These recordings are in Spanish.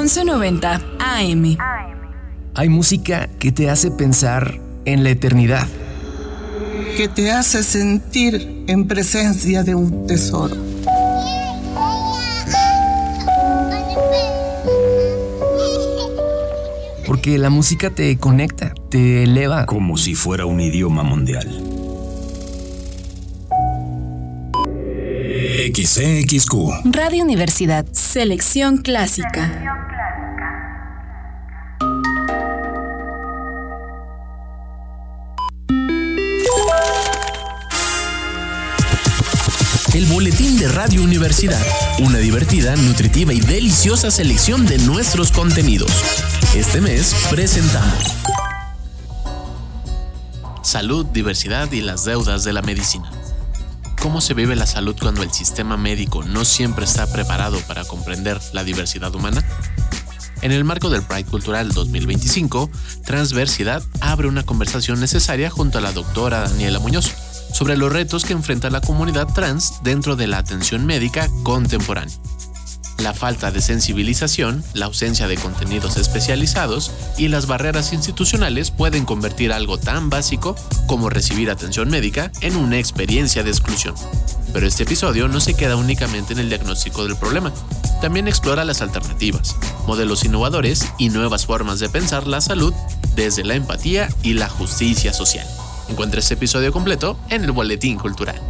1190 AM. Hay música que te hace pensar en la eternidad. Que te hace sentir en presencia de un tesoro. Porque la música te conecta, te eleva. Como si fuera un idioma mundial. XCXQ. Radio Universidad. Selección clásica. El boletín de Radio Universidad. Una divertida, nutritiva y deliciosa selección de nuestros contenidos. Este mes presentamos Salud, diversidad y las deudas de la medicina. ¿Cómo se vive la salud cuando el sistema médico no siempre está preparado para comprender la diversidad humana? En el marco del Pride Cultural 2025, Transversidad abre una conversación necesaria junto a la doctora Daniela Muñoz sobre los retos que enfrenta la comunidad trans dentro de la atención médica contemporánea. La falta de sensibilización, la ausencia de contenidos especializados y las barreras institucionales pueden convertir algo tan básico como recibir atención médica en una experiencia de exclusión. Pero este episodio no se queda únicamente en el diagnóstico del problema. También explora las alternativas, modelos innovadores y nuevas formas de pensar la salud desde la empatía y la justicia social. Encuentra este episodio completo en el Boletín Cultural.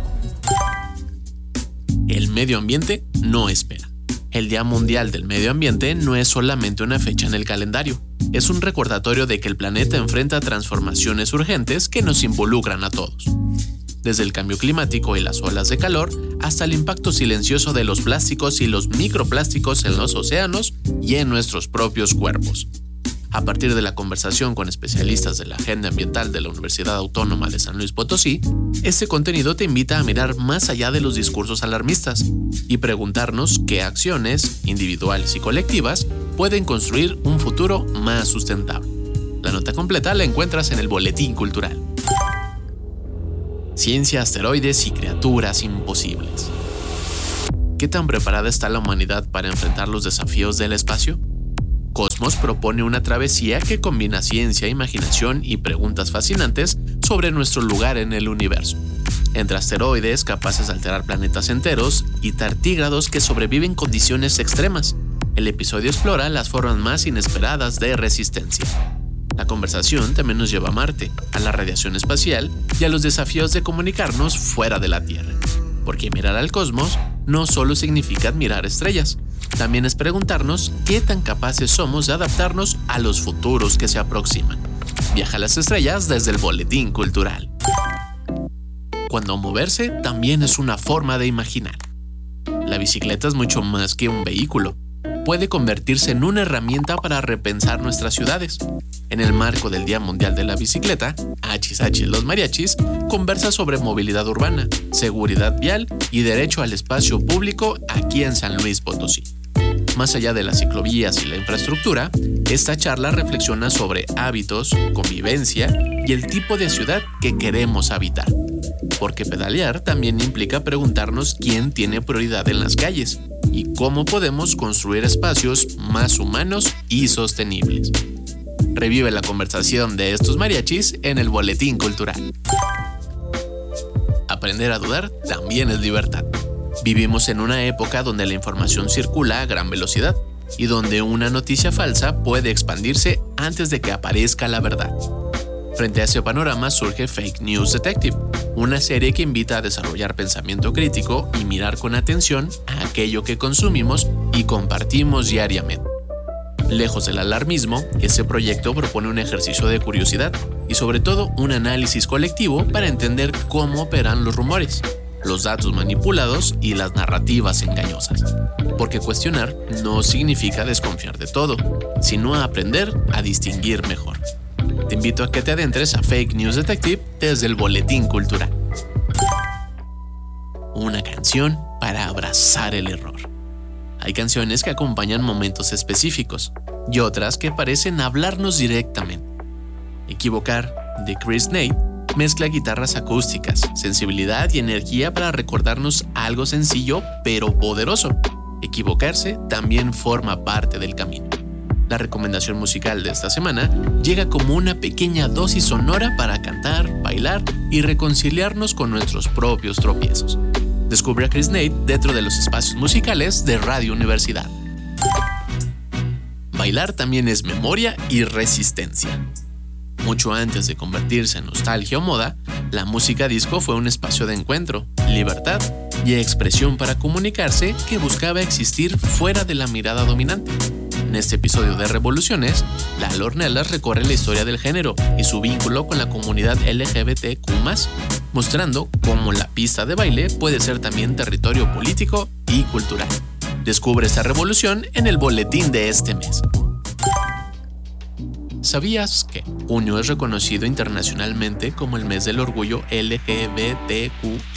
El medio ambiente no espera. El Día Mundial del Medio Ambiente no es solamente una fecha en el calendario, es un recordatorio de que el planeta enfrenta transformaciones urgentes que nos involucran a todos. Desde el cambio climático y las olas de calor, hasta el impacto silencioso de los plásticos y los microplásticos en los océanos y en nuestros propios cuerpos. A partir de la conversación con especialistas de la agenda ambiental de la Universidad Autónoma de San Luis Potosí, este contenido te invita a mirar más allá de los discursos alarmistas y preguntarnos qué acciones, individuales y colectivas, pueden construir un futuro más sustentable. La nota completa la encuentras en el Boletín Cultural. Ciencia, asteroides y criaturas imposibles. ¿Qué tan preparada está la humanidad para enfrentar los desafíos del espacio? Cosmos propone una travesía que combina ciencia, imaginación y preguntas fascinantes sobre nuestro lugar en el universo. Entre asteroides capaces de alterar planetas enteros y tardígrados que sobreviven condiciones extremas, el episodio explora las formas más inesperadas de resistencia. La conversación también nos lleva a Marte, a la radiación espacial y a los desafíos de comunicarnos fuera de la Tierra. Porque mirar al cosmos no solo significa admirar estrellas, también es preguntarnos qué tan capaces somos de adaptarnos a los futuros que se aproximan. Viaja a las estrellas desde el Boletín Cultural. Cuando moverse también es una forma de imaginar. La bicicleta es mucho más que un vehículo. Puede convertirse en una herramienta para repensar nuestras ciudades. En el marco del Día Mundial de la Bicicleta, HH Los Mariachis conversa sobre movilidad urbana, seguridad vial y derecho al espacio público aquí en San Luis Potosí. Más allá de las ciclovías y la infraestructura, esta charla reflexiona sobre hábitos, convivencia y el tipo de ciudad que queremos habitar. Porque pedalear también implica preguntarnos quién tiene prioridad en las calles y cómo podemos construir espacios más humanos y sostenibles. Revive la conversación de estos mariachis en el Boletín Cultural. Aprender a dudar también es libertad. Vivimos en una época donde la información circula a gran velocidad y donde una noticia falsa puede expandirse antes de que aparezca la verdad. Frente a ese panorama surge Fake News Detective, una serie que invita a desarrollar pensamiento crítico y mirar con atención a aquello que consumimos y compartimos diariamente. Lejos del alarmismo, este proyecto propone un ejercicio de curiosidad y sobre todo un análisis colectivo para entender cómo operan los rumores, los datos manipulados y las narrativas engañosas. Porque cuestionar no significa desconfiar de todo, sino aprender a distinguir mejor. Te invito a que te adentres a Fake News Detective desde el Boletín Cultural. Una canción para abrazar el error. Hay canciones que acompañan momentos específicos y otras que parecen hablarnos directamente. Equivocar, de Chris Nate, mezcla guitarras acústicas, sensibilidad y energía para recordarnos algo sencillo pero poderoso. Equivocarse también forma parte del camino. La recomendación musical de esta semana llega como una pequeña dosis sonora para cantar, bailar y reconciliarnos con nuestros propios tropiezos. Descubre a Chris Nate dentro de los espacios musicales de Radio Universidad. Bailar también es memoria y resistencia. Mucho antes de convertirse en nostalgia o moda, la música disco fue un espacio de encuentro, libertad y expresión para comunicarse que buscaba existir fuera de la mirada dominante. En este episodio de Revoluciones, Lalo Ornelas recorre la historia del género y su vínculo con la comunidad LGBTQ+, mostrando cómo la pista de baile puede ser también territorio político y cultural. Descubre esta revolución en el boletín de este mes. ¿Sabías que junio es reconocido internacionalmente como el mes del orgullo LGBTQIA+?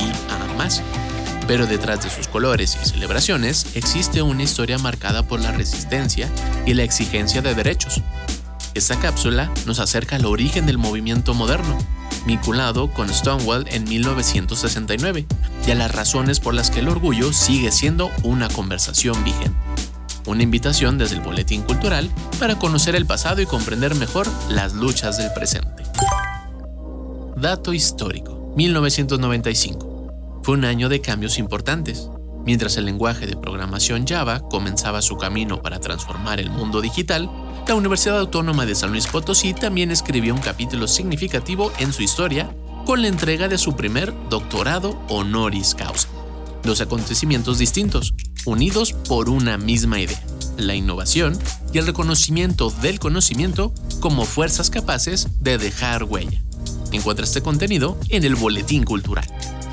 Pero detrás de sus colores y celebraciones existe una historia marcada por la resistencia y la exigencia de derechos. Esta cápsula nos acerca al origen del movimiento moderno, vinculado con Stonewall en 1969, y a las razones por las que el orgullo sigue siendo una conversación vigente. Una invitación desde el Boletín Cultural para conocer el pasado y comprender mejor las luchas del presente. Dato histórico: 1995. Fue un año de cambios importantes. Mientras el lenguaje de programación Java comenzaba su camino para transformar el mundo digital, la Universidad Autónoma de San Luis Potosí también escribió un capítulo significativo en su historia con la entrega de su primer doctorado honoris causa. Dos acontecimientos distintos, unidos por una misma idea: la innovación y el reconocimiento del conocimiento como fuerzas capaces de dejar huella. Encuentra este contenido en el Boletín Cultural.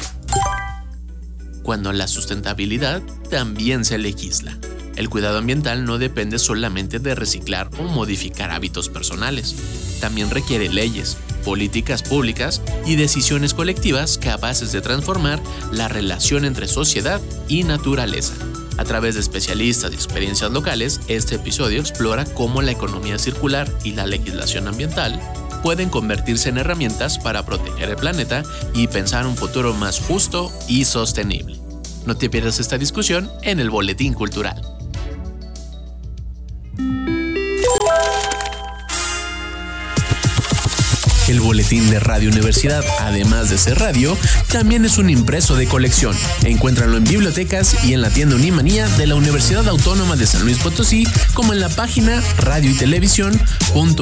Cuando la sustentabilidad también se legisla. El cuidado ambiental no depende solamente de reciclar o modificar hábitos personales. También requiere leyes, políticas públicas y decisiones colectivas capaces de transformar la relación entre sociedad y naturaleza. A través de especialistas y experiencias locales, este episodio explora cómo la economía circular y la legislación ambiental pueden convertirse en herramientas para proteger el planeta y pensar un futuro más justo y sostenible. No te pierdas esta discusión en el Boletín Cultural. El boletín de Radio Universidad, además de ser radio, también es un impreso de colección. Encuéntralo en bibliotecas y en la tienda Unimanía de la Universidad Autónoma de San Luis Potosí, como en la página radioytelevisión.unip.mx.